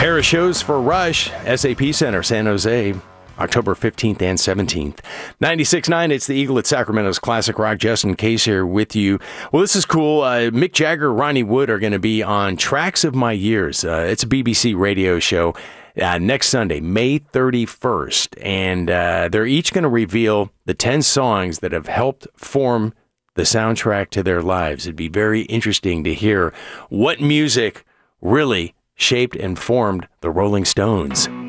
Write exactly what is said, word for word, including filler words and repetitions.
Pair of shows for Rush, S A P Center, San Jose, October fifteenth and seventeenth. ninety-six point nine, it's the Eagle at Sacramento's Classic Rock. Justin Case here with you. Well, this is cool. Uh, Mick Jagger, Ronnie Wood are going to be on Tracks of My Years. Uh, it's a B B C radio show uh, next Sunday, May thirty-first. And uh, they're each going to reveal the ten songs that have helped form the soundtrack to their lives. It'd be very interesting to hear what music really shaped and formed the Rolling Stones.